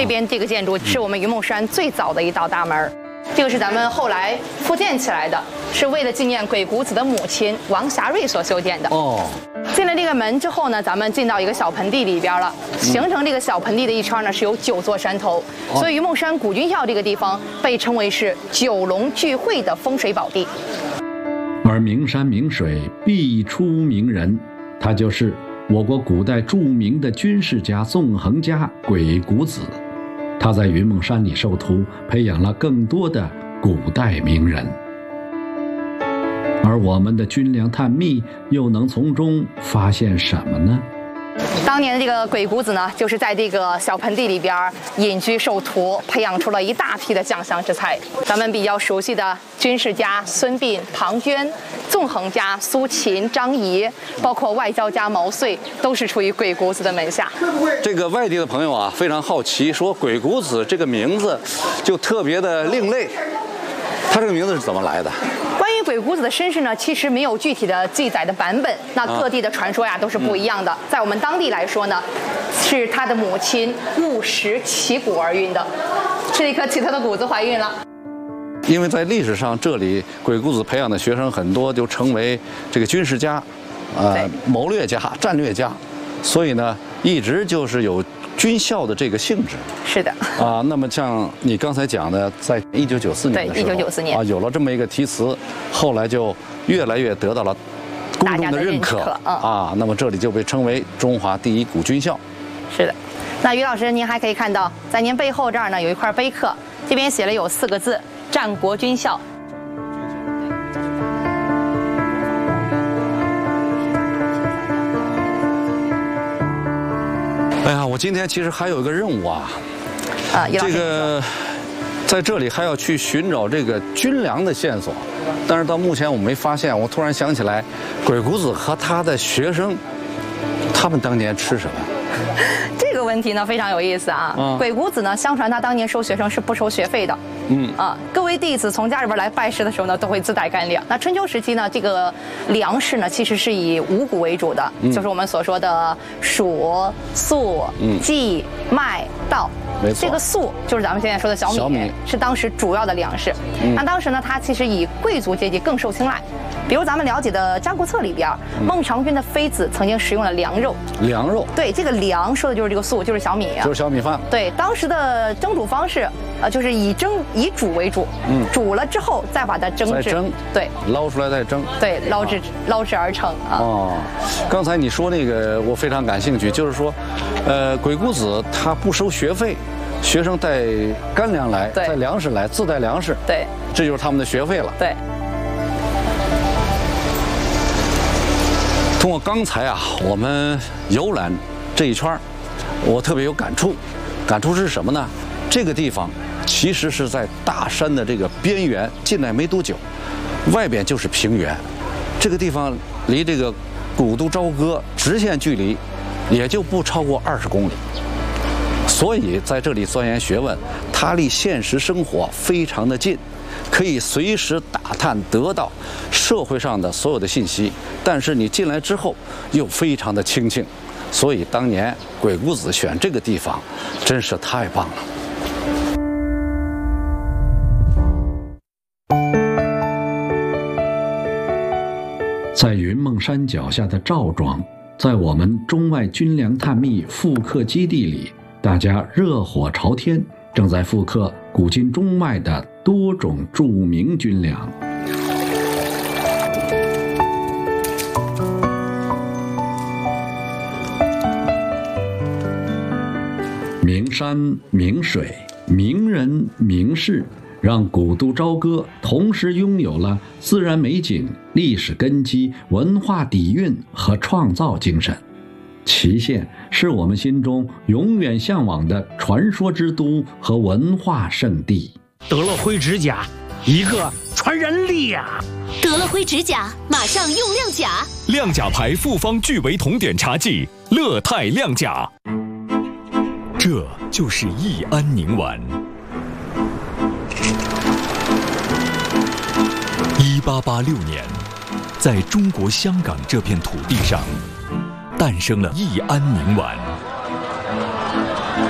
这边这个建筑是我们云梦山最早的一道大门。这个是咱们后来复建起来的，是为了纪念鬼谷子的母亲王霞瑞所修建的。 哦， 进了这个门之后呢，咱们进到一个小盆地里边了。形成这个小盆地的一圈呢，是有9座山头，所以云梦山古军校这个地方被称为是9龙聚会的风水宝地。 而名山名水必出名人，他就是我国古代著名的军事家、纵横家鬼谷子。他在云梦山里授徒，培养了更多的古代名人。而我们的军粮探秘又能从中发现什么呢？ 当年的这个鬼谷子呢，就是在这个小盆地里边隐居授徒，培养出了一大批的将相之才。咱们比较熟悉的军事家孙膑、庞涓，纵横家苏秦、张仪，包括外交家毛遂，都是出于鬼谷子的门下。 这个外地的朋友啊，非常好奇，说鬼谷子这个名字就特别的另类，他这个名字是怎么来的？ 关于鬼谷子的身世呢，其实没有具体的记载的版本，那各地的传说呀都是不一样的。在我们当地来说呢，是他的母亲误食奇谷而孕的，是一颗奇特的谷子怀孕了。 因为在历史上，这里鬼谷子培养的学生很多就成为这个军事家，谋略家、战略家，所以呢，一直就是有军校的这个性质。 是的啊，那么像你刚才讲的，在1994年的时候， 对，1994年啊，有了这么一个题词，后来就越来越得到了公众的认可啊。那么这里就被称为中华第一古军校。 是的，那于老师，您还可以看到，在您背后这儿呢有一块碑刻，这边写了有4个字：战国军校。 哎呀，我今天其实还有一个任务啊，这个在这里还要去寻找这个军粮的线索，但是到目前我没发现。我突然想起来，鬼谷子和他的学生，他们当年吃什么？ 这个问题呢非常有意思啊。鬼谷子呢，相传他当年收学生是不收学费的。各位弟子从家里边来拜师的时候呢，都会自带干粮。那春秋时期呢，这个粮食呢，其实是以5谷为主的，就是我们所说的黍、粟、稷、麦、稻。这个粟就是咱们现在说的小米，是当时主要的粮食。那当时呢，它其实以贵族阶级更受青睐。比如咱们了解的《战国策》里边，孟尝君的妃子曾经食用了凉肉。凉肉，对，这个凉说的就是这个粟，就是小米啊， 就是小米饭。对， 当时的蒸煮方式，就是以煮为主，煮了之后再把它蒸制，对， 捞出来再蒸， 对，捞制而成啊。 哦，刚才你说那个我非常感兴趣，就是说，鬼谷子他不收学费。学生带干粮来，带粮食来，自带粮食， 对， 这就是他们的学费了。 对。 通过刚才啊，我们游览这一圈，我特别有感触。感触是什么呢？这个地方其实是在大山的这个边缘，进来没多久，外边就是平原。这个地方离这个古都朝歌直线距离也就不超过20公里。所以在这里钻研学问，它离现实生活非常的近，可以随时打探得到社会上的所有的信息。但是你进来之后又非常的清静，所以当年鬼谷子选这个地方真是太棒了。 在云梦山脚下的赵庄，在我们中外军粮探秘复刻基地里，大家热火朝天，正在复刻古今中外的多种著名军粮。名山名水，名人名事，让古都朝歌同时拥有了自然美景、历史根基、文化底蕴和创造精神。祁县是我们心中永远向往的传说之都和文化圣地。 得了灰指甲，一个传人力啊！ 得了灰指甲，马上用亮甲。 亮甲牌复方聚维酮碘茶剂，乐泰亮甲。这就是益安宁丸。1886年，在中国香港这片土地上，诞生了益安宁丸。